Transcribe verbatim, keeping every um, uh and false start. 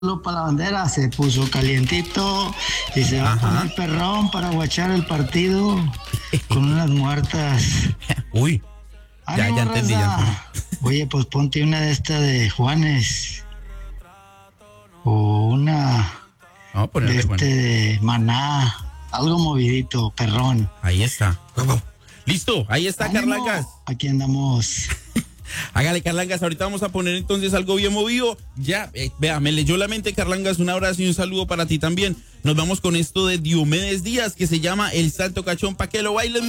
para la bandera, se puso calientito y se va Ajá. a poner perrón para guachar el partido con unas muertas. Uy, ya, ¡Ánimo, ya entendí, ya raza! entendí. Oye, pues ponte una de estas de Juanes o una Vamos a de ponerle, este bueno. de Maná, algo movidito, perrón. Ahí está. Listo, ahí está, ¡Ánimo! Carlangas. Aquí andamos. Hágale, Carlangas, ahorita vamos a poner entonces algo bien movido. Ya, eh, vea, me leyó la mente, Carlangas, un abrazo y un saludo para ti también. Nos vamos con esto de Diomedes Díaz, que se llama El Salto Cachón, para que lo bailen.